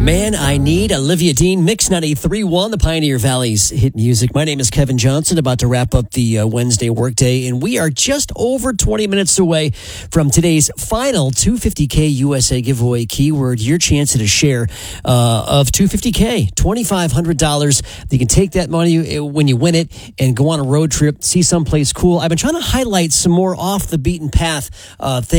Man I Need, Olivia Dean, Mix 93.1, the Pioneer Valley's hit music. My name is Kevin Johnson, about to wrap up the Wednesday workday, and we are just over 20 minutes away from today's final 250K USA giveaway. Keyword, your chance at a share of 250K, $2,500. You can take that money when you win it and go on a road trip, see someplace cool. I've been trying to highlight some more off the beaten path things